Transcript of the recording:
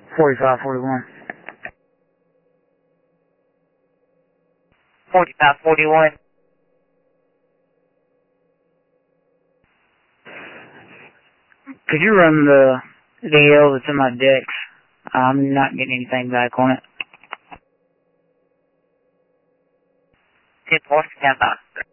45, 41. 45, 41. Could you run the VL that's in my decks? I'm not getting anything back on it. 10-4, stand by.